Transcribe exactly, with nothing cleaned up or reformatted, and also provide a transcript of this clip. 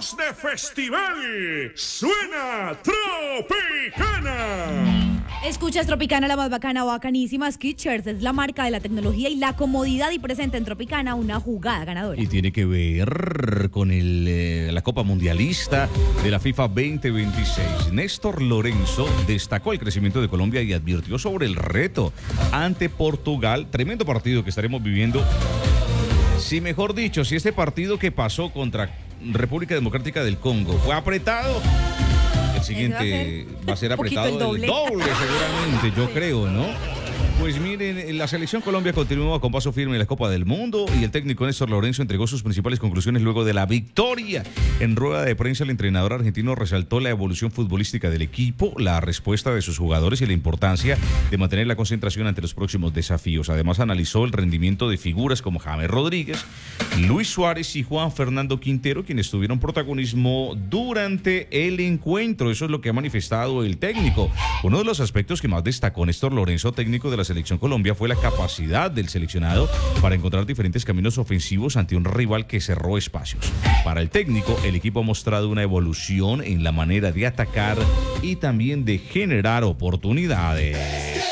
Estamos de festival. Suena Tropicana. Escuchas Tropicana, la más bacana, bacanísima. Skechers es la marca de la tecnología y la comodidad y presenta en Tropicana una jugada ganadora. Y tiene que ver con el, eh, la Copa Mundialista de la FIFA veinte veintiséis. Néstor Lorenzo destacó el crecimiento de Colombia y advirtió sobre el reto ante Portugal. Tremendo partido que estaremos viviendo. Si mejor dicho, si este partido que pasó contra República Democrática del Congo fue apretado, el siguiente va a ser, va a ser apretado el doble. el doble seguramente, yo sí. creo, ¿no? Pues miren, la selección Colombia continúa con paso firme en la Copa del Mundo y el técnico Néstor Lorenzo entregó sus principales conclusiones luego de la victoria. En rueda de prensa, el entrenador argentino resaltó la evolución futbolística del equipo, la respuesta de sus jugadores y la importancia de mantener la concentración ante los próximos desafíos. Además, analizó el rendimiento de figuras como James Rodríguez, Luis Suárez y Juan Fernando Quintero, quienes tuvieron protagonismo durante el encuentro. Eso es lo que ha manifestado el técnico. Uno de los aspectos que más destacó Néstor Lorenzo, técnico de la Selección Colombia, fue la capacidad del seleccionado para encontrar diferentes caminos ofensivos ante un rival que cerró espacios. Para el técnico, el equipo ha mostrado una evolución en la manera de atacar y también de generar oportunidades.